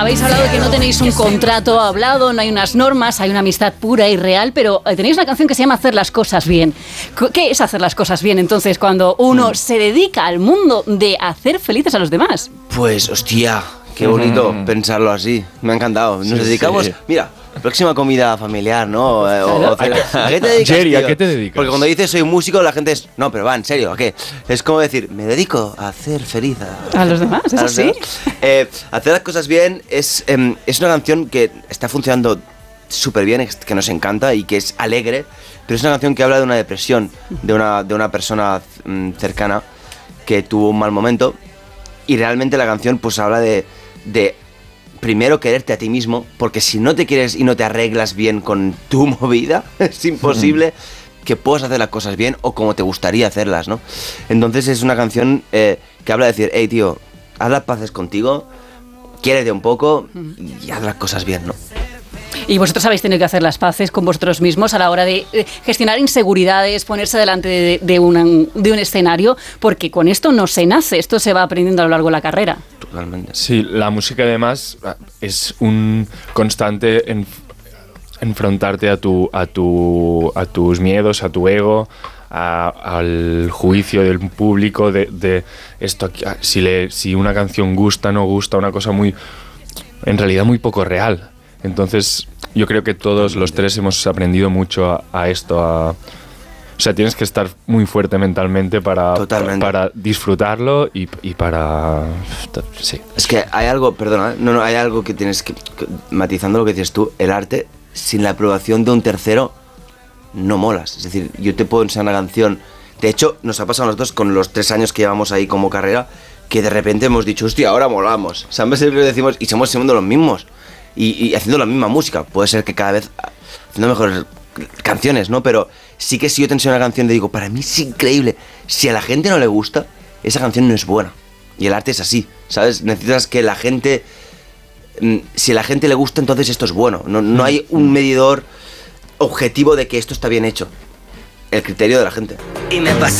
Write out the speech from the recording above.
habéis hablado de que no tenéis un contrato hablado, no hay unas normas, hay una amistad pura y real, pero tenéis una canción que se llama Hacer las cosas bien. ¿Qué es hacer las cosas bien entonces cuando uno se dedica al mundo de hacer felices a los demás? Pues, hostia, qué bonito pensarlo así. Me ha encantado. Nos dedicamos, mira, próxima comida familiar, ¿no? ¿A qué te dedicas, Jerry, tío? ¿a qué te dedicas? Porque cuando dices soy músico, la gente es, no, pero va, en serio, ¿a qué? Es como decir, me dedico a hacer feliz a los demás, ¿es así? Hacer las cosas bien es una canción que está funcionando súper bien, que nos encanta y que es alegre, pero es una canción que habla de una depresión de una persona cercana que tuvo un mal momento, y realmente la canción pues habla de primero quererte a ti mismo, porque si no te quieres y no te arreglas bien con tu movida, es imposible que puedas hacer las cosas bien o como te gustaría hacerlas, ¿no? Entonces es una canción que habla de decir, hey tío, haz las paces contigo, quiérete un poco y haz las cosas bien, ¿no? Y vosotros habéis tenido que hacer las paces con vosotros mismos a la hora de gestionar inseguridades, ponerse delante de un escenario, porque con esto no se nace, esto se va aprendiendo a lo largo de la carrera. Totalmente. Sí, la música además es un constante enfrentarte a tus miedos, a tu ego, al juicio del público de esto, si una canción gusta, no gusta, una cosa en realidad muy poco real. Entonces yo creo que todos los tres hemos aprendido mucho a esto, o sea, tienes que estar muy fuerte mentalmente para disfrutarlo y para... Sí. Es que hay algo, perdona, hay algo que tienes que, matizando lo que dices tú, el arte sin la aprobación de un tercero no molas. Es decir, yo te puedo enseñar una canción, de hecho nos ha pasado a nosotros con los 3 años que llevamos ahí como carrera, que de repente hemos dicho, hostia, ahora molamos. O sea, en vez de decimos, y seguimos siendo los mismos. Y haciendo la misma música. Puede ser que cada vez haciendo mejores canciones, ¿no? Pero sí que si yo te enseño una canción y digo, para mí es increíble. Si a la gente no le gusta, esa canción no es buena. Y el arte es así, ¿sabes? Necesitas que la gente... Si a la gente le gusta, entonces esto es bueno. No hay un medidor objetivo de que esto está bien hecho. El criterio de la gente. Y me pasa